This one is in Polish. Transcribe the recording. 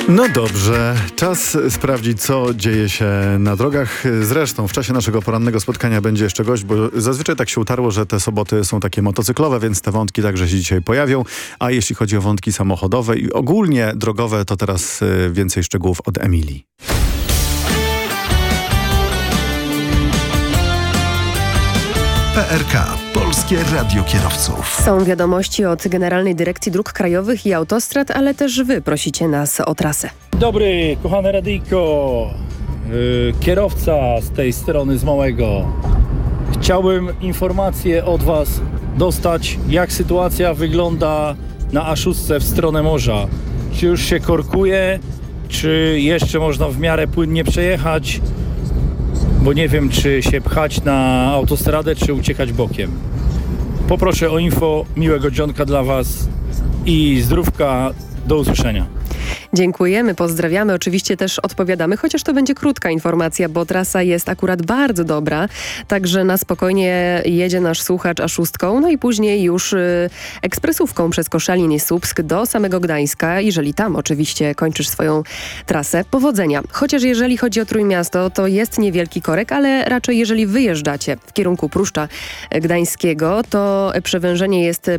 No dobrze, czas sprawdzić, co dzieje się na drogach. Zresztą w czasie naszego porannego spotkania będzie jeszcze gość, bo zazwyczaj tak się utarło, że te soboty są takie motocyklowe, więc te wątki także się dzisiaj pojawią. A jeśli chodzi o wątki samochodowe i ogólnie drogowe, to teraz więcej szczegółów od Emilii. PRK, Polskie Radio Kierowców. Są wiadomości od Generalnej Dyrekcji Dróg Krajowych i Autostrad, ale też wy prosicie nas o trasę. Dobry, kochane radyjko, kierowca z tej strony z Małego. Chciałbym informację od was dostać, jak sytuacja wygląda na A6 w stronę morza. Czy już się korkuje, czy jeszcze można w miarę płynnie przejechać? Bo nie wiem, czy się pchać na autostradę, czy uciekać bokiem. Poproszę o info, miłego dzionka dla was i zdrówka, do usłyszenia. Dziękujemy, pozdrawiamy, oczywiście też odpowiadamy, chociaż to będzie krótka informacja, bo trasa jest akurat bardzo dobra, także na spokojnie jedzie nasz słuchacz A6, no i później już ekspresówką przez Koszalin i Słupsk do samego Gdańska, jeżeli tam oczywiście kończysz swoją trasę. Powodzenia. Chociaż jeżeli chodzi o Trójmiasto, to jest niewielki korek, ale raczej jeżeli wyjeżdżacie w kierunku Pruszcza Gdańskiego, to przewężenie jest